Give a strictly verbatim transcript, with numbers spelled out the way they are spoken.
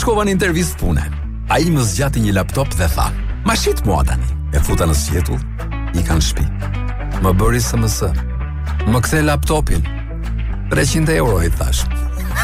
shkova në intervistë pune. Ai më zgjati një laptop dhe tha: "Ma shit mua tani." E futa në sqetull, i kanë shtëpi. Më bëri S M S. Më kthe laptopin. treqind euro i thash.